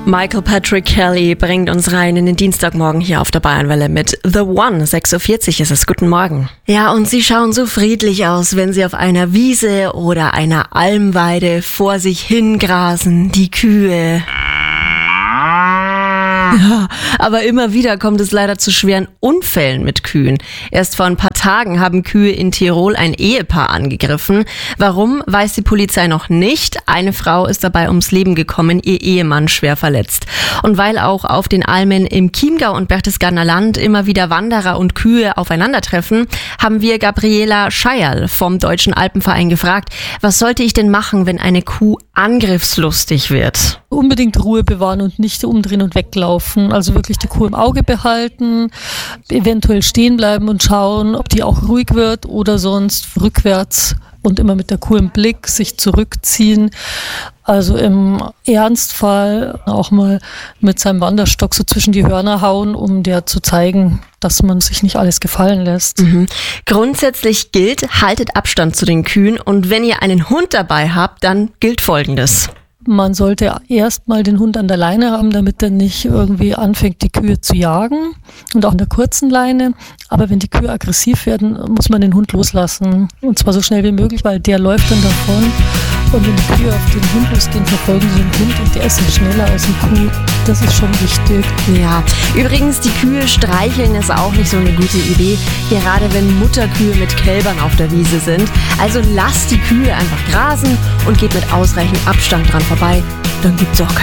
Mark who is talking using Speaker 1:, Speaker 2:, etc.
Speaker 1: Michael Patrick Kelly bringt uns rein in den Dienstagmorgen hier auf der Bayernwelle mit The One. 6.40 Uhr ist es. Guten Morgen. Ja, und sie schauen so friedlich aus, wenn sie auf einer Wiese oder einer Almweide vor sich hingrasen, die Kühe. Ja, aber immer wieder kommt es leider zu schweren Unfällen mit Kühen. Erst vor ein paar Tagen haben Kühe in Tirol ein Ehepaar angegriffen. Warum, weiß die Polizei noch nicht. Eine Frau ist dabei ums Leben gekommen, ihr Ehemann schwer verletzt. Und weil auch auf den Almen im Chiemgau und Berchtesgadener Land immer wieder Wanderer und Kühe aufeinandertreffen, haben wir Gabriela Scheierl vom Deutschen Alpenverein gefragt, was sollte ich denn machen, wenn eine Kuh angriffslustig wird?
Speaker 2: Unbedingt Ruhe bewahren und nicht umdrehen und weglaufen. Also wirklich die Kuh im Auge behalten, eventuell stehen bleiben und schauen, ob die auch ruhig wird oder sonst rückwärts und immer mit der Kuh im Blick sich zurückziehen. Also im Ernstfall auch mal mit seinem Wanderstock so zwischen die Hörner hauen, um der zu zeigen, dass man sich nicht alles gefallen lässt.
Speaker 1: Grundsätzlich gilt, haltet Abstand zu den Kühen und wenn ihr einen Hund dabei habt, dann gilt Folgendes.
Speaker 2: Man sollte erstmal den Hund an der Leine haben, damit er nicht irgendwie anfängt, die Kühe zu jagen und auch an der kurzen Leine. Aber wenn die Kühe aggressiv werden, muss man den Hund loslassen und zwar so schnell wie möglich, weil der läuft dann davon. Und wenn die Kühe auf den Hund losgehen, verfolgen sie den Hund und der ist ja schneller als die Kuh. Das ist schon wichtig.
Speaker 1: Ja, übrigens, die Kühe streicheln ist auch nicht so eine gute Idee, gerade wenn Mutterkühe mit Kälbern auf der Wiese sind. Also lasst die Kühe einfach grasen und geht mit ausreichend Abstand dran vorbei, dann gibt's auch